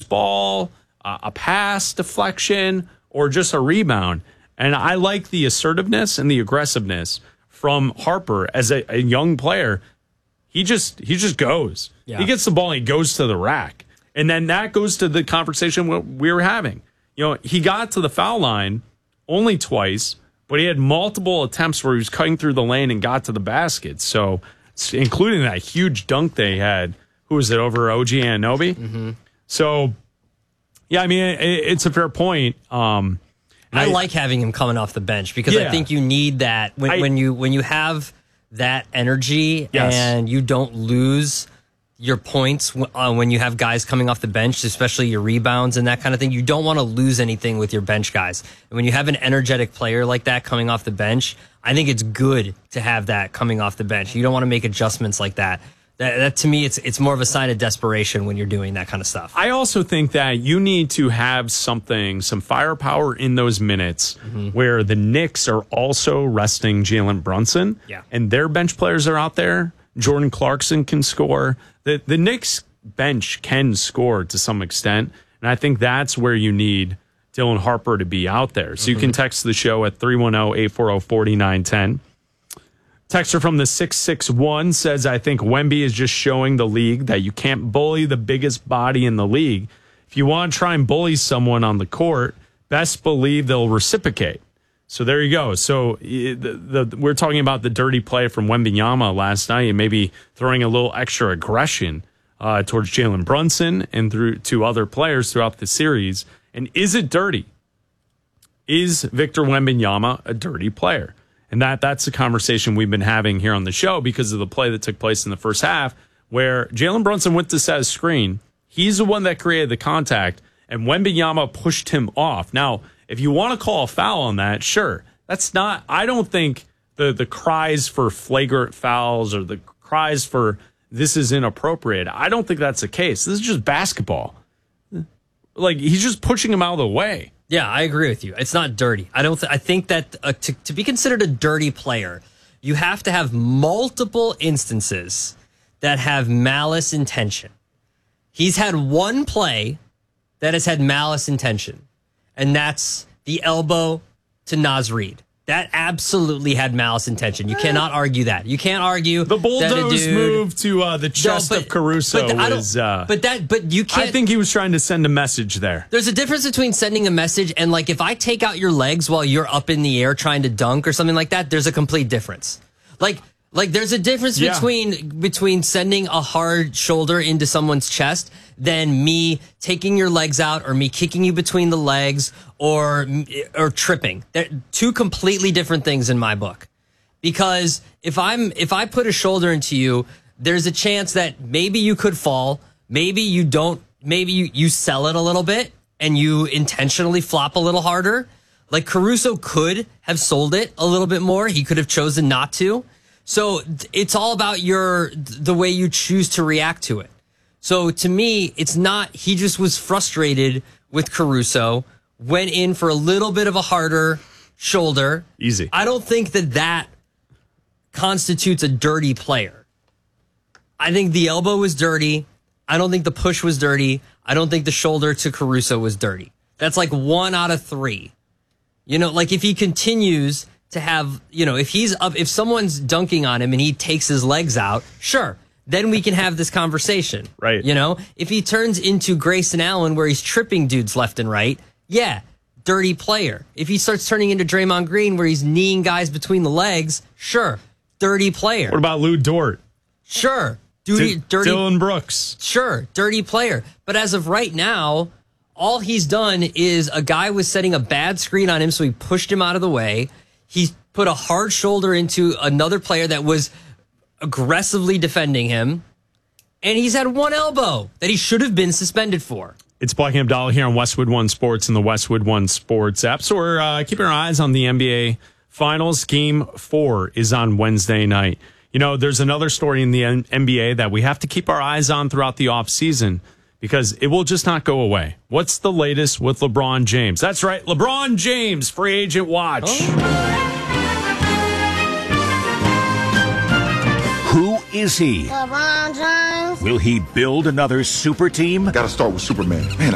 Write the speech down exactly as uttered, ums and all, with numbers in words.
ball, uh, a pass deflection, or just a rebound. And I like the assertiveness and the aggressiveness from Harper as a, a young player. He just he just goes. Yeah. He gets the ball and he goes to the rack. And then that goes to the conversation we were having. You know, he got to the foul line only twice, but he had multiple attempts where he was cutting through the lane and got to the basket. So, including that huge dunk they had. Who was it, over O G Anunoby? Mm-hmm. So, yeah, I mean, it, it's a fair point. Um, I, I like having him coming off the bench because yeah. I think you need that when, I, when you when you have that energy yes. and you don't lose your points uh, when you have guys coming off the bench, especially your rebounds and that kind of thing. You don't want to lose anything with your bench guys. And when you have an energetic player like that coming off the bench, I think it's good to have that coming off the bench. You don't want to make adjustments like that. That, that to me, it's it's more of a sign of desperation when you're doing that kind of stuff. I also think that you need to have something, some firepower in those minutes mm-hmm. where the Knicks are also resting Jalen Brunson, yeah. and their bench players are out there. Jordan Clarkson can score. The the Knicks bench can score to some extent, and I think that's where you need Dylan Harper to be out there. So mm-hmm. you can text the show at three one zero, eight four zero, four nine one zero. Texter from the six six one says, I think Wemby is just showing the league that you can't bully the biggest body in the league. If you want to try and bully someone on the court, best believe they'll reciprocate. So there you go. So the, the, we're talking about the dirty play from Wembanyama last night and maybe throwing a little extra aggression uh, towards Jalen Brunson and through to other players throughout the series. And is it dirty? Is Victor Wembanyama a dirty player? And that that's the conversation we've been having here on the show because of the play that took place in the first half where Jalen Brunson went to set a screen. He's the one that created the contact, and Wembanyama pushed him off. Now, if you want to call a foul on that, sure. That's not – I don't think the, the cries for flagrant fouls or the cries for this is inappropriate, I don't think that's the case. This is just basketball. Like, he's just pushing him out of the way. Yeah, I agree with you. It's not dirty. I don't. Th- I think that uh, to, to be considered a dirty player, you have to have multiple instances that have malice intention. He's had one play that has had malice intention, and that's the elbow to Naz Reid. That absolutely had malice intention. You cannot argue that. You can't argue the bulldoze dude, move to uh, the chest no, but, of Caruso but the, was. Uh, but that, but you can't. I think he was trying to send a message there. There's a difference between sending a message and like if I take out your legs while you're up in the air trying to dunk or something like that. There's a complete difference. Like. Like there's a difference yeah. between between sending a hard shoulder into someone's chest than me taking your legs out or me kicking you between the legs or or tripping. They're two completely different things in my book. Because if I'm if I put a shoulder into you, there's a chance that maybe you could fall, maybe you don't, maybe you, you sell it a little bit and you intentionally flop a little harder. Like Caruso could have sold it a little bit more. He could have chosen not to. So it's all about your the way you choose to react to it. So to me, it's not, he just was frustrated with Caruso, went in for a little bit of a harder shoulder. Easy. I don't think that that constitutes a dirty player. I think the elbow was dirty. I don't think the push was dirty. I don't think the shoulder to Caruso was dirty. That's like one out of three. You know, like if he continues to have, you know, if he's up, if someone's dunking on him and he takes his legs out, sure, then we can have this conversation. Right. You know, if he turns into Grayson Allen where he's tripping dudes left and right, yeah, dirty player. If he starts turning into Draymond Green where he's kneeing guys between the legs, sure, dirty player. What about Lou Dort? Sure. Dirty, D- dirty, Dylan Brooks. Sure, dirty player. But as of right now, all he's done is a guy was setting a bad screen on him, so he pushed him out of the way. He put a hard shoulder into another player that was aggressively defending him. And he's had one elbow that he should have been suspended for. It's Black and Abdallah here on Westwood One Sports and the Westwood One Sports app. So we're uh, keeping our eyes on the N B A Finals. Game four is on Wednesday night. You know, there's another story in the N B A that we have to keep our eyes on throughout the offseason because it will just not go away. What's the latest with LeBron James? That's right, LeBron James, free agent watch. Oh. Who is he? LeBron James. Will he build another super team? Gotta start with Superman. Man,